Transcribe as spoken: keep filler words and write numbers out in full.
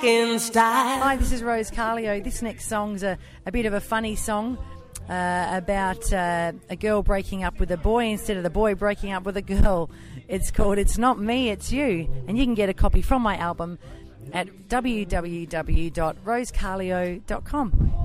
in style. Hi, this is Rose Carlio. This next song's a, a bit of a funny song uh, about uh, a girl breaking up with a boy instead of the boy breaking up with a girl. It's called It's Not Me, It's You. And you can get a copy from my album at w w w dot rose carlio dot com.